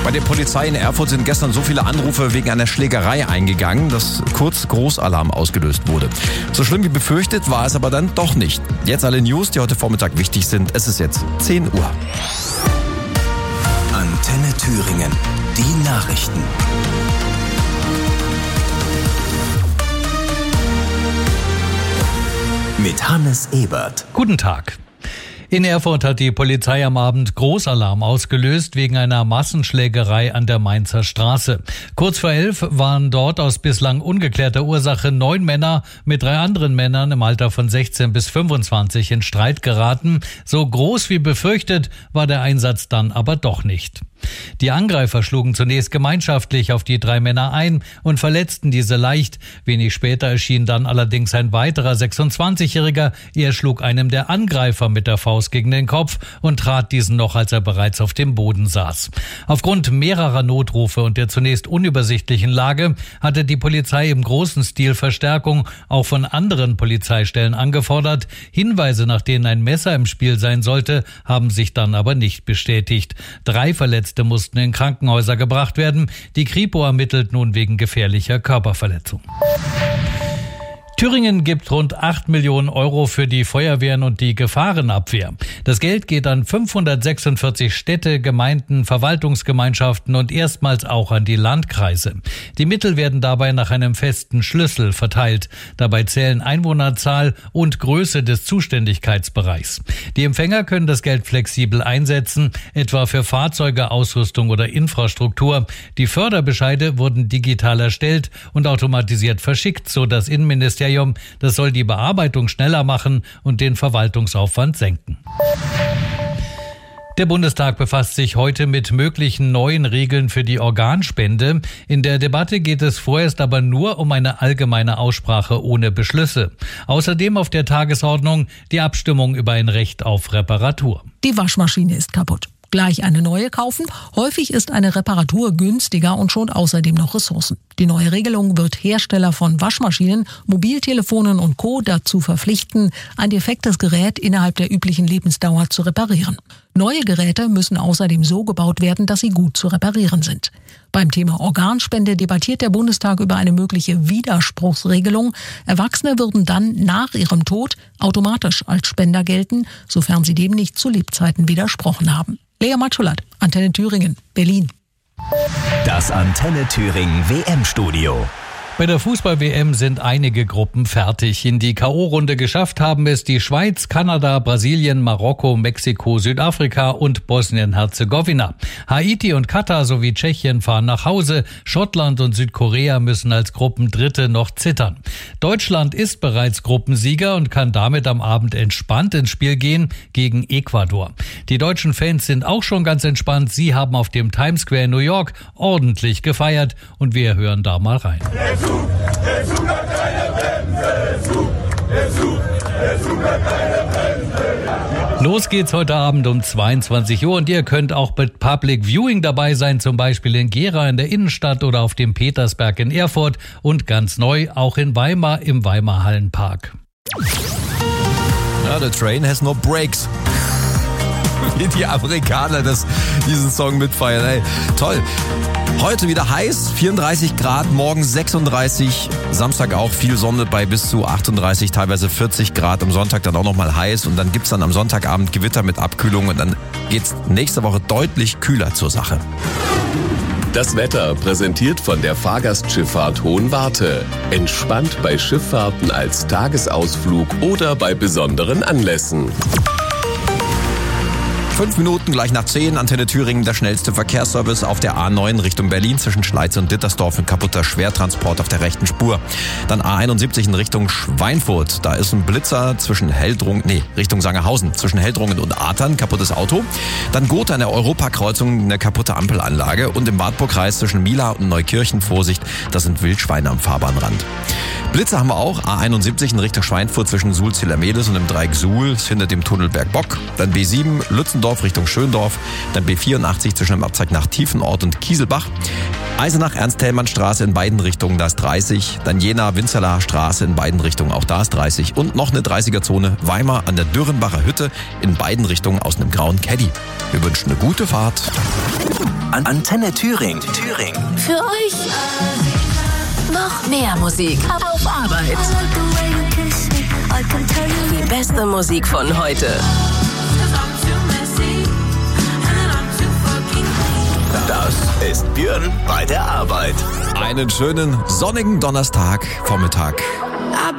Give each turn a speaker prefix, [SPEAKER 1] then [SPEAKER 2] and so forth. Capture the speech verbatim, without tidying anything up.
[SPEAKER 1] Bei der Polizei in Erfurt sind gestern so viele Anrufe wegen einer Schlägerei eingegangen, dass kurz Großalarm ausgelöst wurde. So schlimm wie befürchtet war es aber dann doch nicht. Jetzt alle News, die heute Vormittag wichtig sind. Es ist jetzt zehn Uhr.
[SPEAKER 2] Antenne Thüringen. Die Nachrichten. Mit Hannes Ebert.
[SPEAKER 3] Guten Tag. In Erfurt hat die Polizei am Abend Großalarm ausgelöst wegen einer Massenschlägerei an der Mainzer Straße. Kurz vor elf waren dort aus bislang ungeklärter Ursache neun Männer mit drei anderen Männern im Alter von sechzehn bis fünfundzwanzig in Streit geraten. So groß wie befürchtet war der Einsatz dann aber doch nicht. Die Angreifer schlugen zunächst gemeinschaftlich auf die drei Männer ein und verletzten diese leicht. Wenig später erschien dann allerdings ein weiterer sechsundzwanzigjähriger. Er schlug einem der Angreifer mit der Faust gegen den Kopf und trat diesen noch, als er bereits auf dem Boden saß. Aufgrund mehrerer Notrufe und der zunächst unübersichtlichen Lage hatte die Polizei im großen Stil Verstärkung auch von anderen Polizeistellen angefordert. Hinweise, nach denen ein Messer im Spiel sein sollte, haben sich dann aber nicht bestätigt. Drei Verletzte mussten in Krankenhäuser gebracht werden. Die Kripo ermittelt nun wegen gefährlicher Körperverletzung. Thüringen gibt rund acht Millionen Euro für die Feuerwehren und die Gefahrenabwehr. Das Geld geht an fünfhundertsechsundvierzig Städte, Gemeinden, Verwaltungsgemeinschaften und erstmals auch an die Landkreise. Die Mittel werden dabei nach einem festen Schlüssel verteilt. Dabei zählen Einwohnerzahl und Größe des Zuständigkeitsbereichs. Die Empfänger können das Geld flexibel einsetzen, etwa für Fahrzeuge, Ausrüstung oder Infrastruktur. Die Förderbescheide wurden digital erstellt und automatisiert verschickt, so das Innenministerium Das soll die Bearbeitung schneller machen und den Verwaltungsaufwand senken. Der Bundestag befasst sich heute mit möglichen neuen Regeln für die Organspende. In der Debatte geht es vorerst aber nur um eine allgemeine Aussprache ohne Beschlüsse. Außerdem auf der Tagesordnung die Abstimmung über ein Recht auf Reparatur.
[SPEAKER 4] Die Waschmaschine ist kaputt. Gleich eine neue kaufen? Häufig ist eine Reparatur günstiger und schont außerdem noch Ressourcen. Die neue Regelung wird Hersteller von Waschmaschinen, Mobiltelefonen und Co. dazu verpflichten, ein defektes Gerät innerhalb der üblichen Lebensdauer zu reparieren. Neue Geräte müssen außerdem so gebaut werden, dass sie gut zu reparieren sind. Beim Thema Organspende debattiert der Bundestag über eine mögliche Widerspruchsregelung. Erwachsene würden dann nach ihrem Tod automatisch als Spender gelten, sofern sie dem nicht zu Lebzeiten widersprochen haben. Lea Matschulat, Antenne Thüringen, Berlin.
[SPEAKER 2] Das Antenne Thüringen W M-Studio.
[SPEAKER 3] Bei der Fußball-W M sind einige Gruppen fertig. In die K O-Runde geschafft haben es die Schweiz, Kanada, Brasilien, Marokko, Mexiko, Südafrika und Bosnien-Herzegowina. Haiti und Katar sowie Tschechien fahren nach Hause. Schottland und Südkorea müssen als Gruppendritte noch zittern. Deutschland ist bereits Gruppensieger und kann damit am Abend entspannt ins Spiel gehen gegen Ecuador. Die deutschen Fans sind auch schon ganz entspannt. Sie haben auf dem Times Square in New York ordentlich gefeiert und wir hören da mal rein.
[SPEAKER 5] Der Zug, der Zug hat keine Bremse, Zug, der Zug, der Zug hat keine Bremse.
[SPEAKER 3] Los geht's heute Abend um zweiundzwanzig Uhr und ihr könnt auch bei Public Viewing dabei sein, zum Beispiel in Gera in der Innenstadt oder auf dem Petersberg in Erfurt und ganz neu auch in Weimar im Weimar Hallenpark.
[SPEAKER 1] Ja, the train has no brakes. Wie die Amerikaner das, diesen Song mitfeiern. Ey, toll. Heute wieder heiß, vierunddreißig Grad, morgen sechsunddreißig, Samstag auch viel Sonne bei bis zu achtunddreißig, teilweise vierzig Grad, am Sonntag dann auch nochmal heiß und dann gibt's dann am Sonntagabend Gewitter mit Abkühlung und dann geht's nächste Woche deutlich kühler zur Sache.
[SPEAKER 6] Das Wetter präsentiert von der Fahrgastschifffahrt Hohenwarte. Entspannt bei Schifffahrten als Tagesausflug oder bei besonderen Anlässen.
[SPEAKER 1] Fünf Minuten gleich nach zehn, Antenne Thüringen, der schnellste Verkehrsservice auf der A neun Richtung Berlin zwischen Schleiz und Dittersdorf, ein kaputter Schwertransport auf der rechten Spur. Dann A einundsiebzig in Richtung Schweinfurt, da ist ein Blitzer zwischen Heldrungen, nee, Richtung Sangerhausen, zwischen Heldrungen und Adern, kaputtes Auto. Dann Gotha an der Europakreuzung, eine kaputte Ampelanlage und im Wartburgkreis zwischen Mila und Neukirchen, Vorsicht, das sind Wildschweine am Fahrbahnrand. Blitze haben wir auch, A einundsiebzig in Richtung Schweinfurt zwischen Suhl-Zillermedes und dem Dreieck Suhl, hinter dem Tunnel Bergbock. Dann B sieben, Lützendorf Richtung Schöndorf, dann B vierundachtzig zwischen dem Abzweig nach Tiefenort und Kieselbach. Eisenach-Ernst-Thälmann-Straße in beiden Richtungen, da ist dreißig. Dann Jena-Winzerlacher Straße in beiden Richtungen, auch da ist dreißig. Und noch eine dreißiger-Zone Weimar an der Dürrenbacher Hütte in beiden Richtungen aus einem grauen Caddy. Wir wünschen eine gute Fahrt.
[SPEAKER 2] An Antenne Thüringen. Thüringen.
[SPEAKER 7] Für euch noch mehr Musik auf Arbeit. Die beste Musik von heute.
[SPEAKER 2] Das ist Björn bei der Arbeit.
[SPEAKER 1] Einen schönen sonnigen Donnerstag Vormittag.